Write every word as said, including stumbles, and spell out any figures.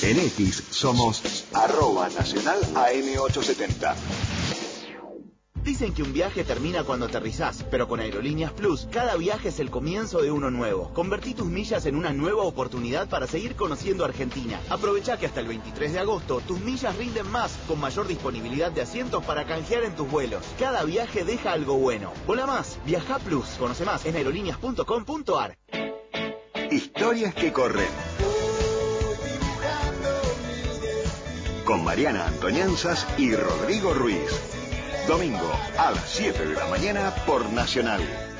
En X somos arroba nacional A M ochocientos setenta. Dicen que un viaje termina cuando aterrizás, pero con Aerolíneas Plus, cada viaje es el comienzo de uno nuevo. Convertí tus millas en una nueva oportunidad para seguir conociendo Argentina. Aprovechá que hasta el veintitrés de agosto tus millas rinden más, con mayor disponibilidad de asientos para canjear en tus vuelos. Cada viaje deja algo bueno. Volá más, Viajá Plus. Conoce más en aerolíneas punto com punto ar. Historias que corren. Con Mariana Antoñanzas y Rodrigo Ruiz. Domingo a las siete de la mañana por Nacional.